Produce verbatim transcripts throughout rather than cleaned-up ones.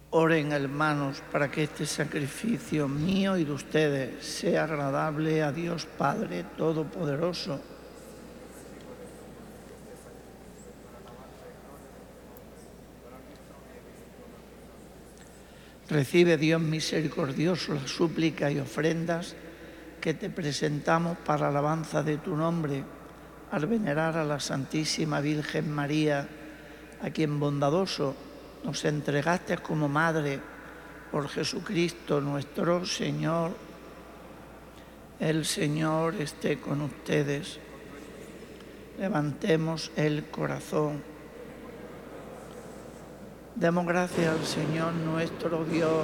Oren, hermanos, para que este sacrificio mío y de ustedes sea agradable a Dios Padre Todopoderoso. Recibe, Dios misericordioso, las súplicas y ofrendas que te presentamos para alabanza de tu nombre, al venerar a la Santísima Virgen María, a quien bondadoso nos entregaste como Madre por Jesucristo nuestro Señor. El Señor esté con ustedes. Levantemos el corazón. Demos gracias al Señor nuestro Dios.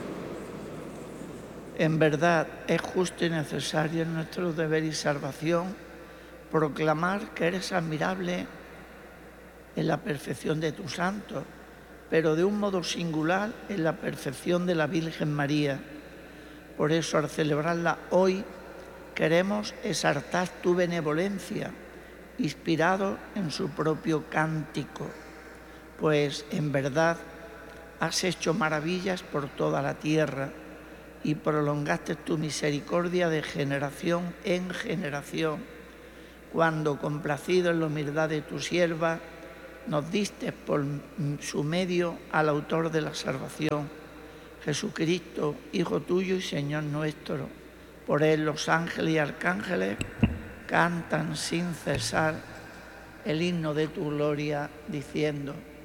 En verdad es justo y necesario en nuestro deber y salvación proclamar que eres admirable en la perfección de tus santos, pero de un modo singular en la perfección de la Virgen María. Por eso, al celebrarla hoy, queremos exaltar tu benevolencia, inspirado en su propio cántico, pues en verdad has hecho maravillas por toda la tierra y prolongaste tu misericordia de generación en generación, cuando, complacido en la humildad de tu sierva, nos diste por su medio al autor de la salvación, Jesucristo, Hijo tuyo y Señor nuestro. Por él los ángeles y arcángeles cantan sin cesar el himno de tu gloria, diciendo: